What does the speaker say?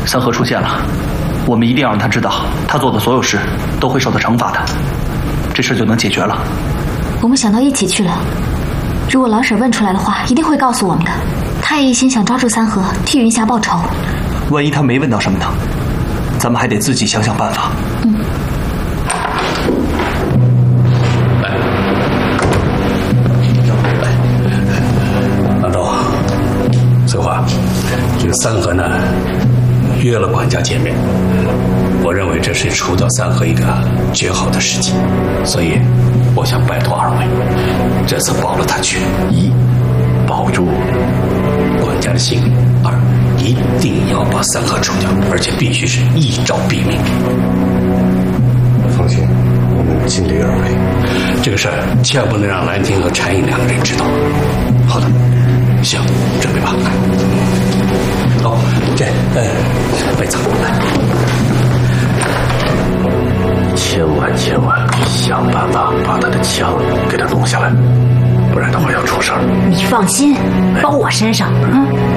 三河出现了，我们一定要让他知道，他做的所有事都会受到惩罚的，这事就能解决了。 我们想到一起去了，如果老婶问出来的话，一定会告诉我们的。他也一心想抓住三河，替云霞报仇。 万一他没问到什么呢？咱们还得自己想想办法。 郎中，翠花，这个三河呢约了管家见面，我认为这是除掉三河一个绝好的时机，所以我想拜托二位，这次保了他去，一保住管家的性命，二一定要把三河除掉，而且必须是一招毙命。 放心，我们尽力而为。 这个事儿千万不能让兰亭和禅影两个人知道。好的，行，准备吧。好，这被子来。 千万想办法把他的枪给他弄下来，不然的话要出事儿。 你放心，包我身上。